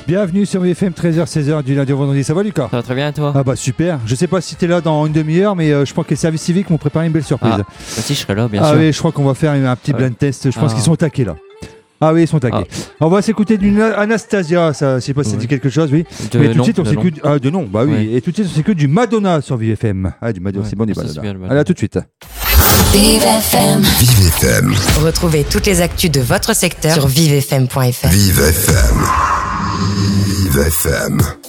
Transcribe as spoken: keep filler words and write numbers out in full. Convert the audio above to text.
Bienvenue sur V F M, treize heures seize heures du lundi au vendredi. Ça va, Lucas? Ça va très bien, toi? Ah bah super. Je sais pas si t'es là dans une demi-heure, mais euh, je crois que les services civiques m'ont préparé une belle surprise. Ah, si je serai là, bien ah sûr. oui, je crois qu'on va faire un petit Ouais. blind test. Je pense Ah. qu'ils sont au taquet là. Ah oui, ils sont au taquet. Ah. On va s'écouter d'une Anastasia. Ça, je sais pas si ça Oui. dit quelque chose, oui. De mais tout de nom, suite, on de s'écoute. Ah, de nom, bah oui. Ouais. Et tout de suite, on s'écoute du Madonna sur V F M. Ah, du Madonna, Ouais, c'est bon, du ça, c'est Madonna. bien, le Madonna. Allez, à tout de suite. Vive F M. Vive F M. Retrouvez toutes les actus de votre secteur sur vive f m point f r. Vive F M. Vive F M.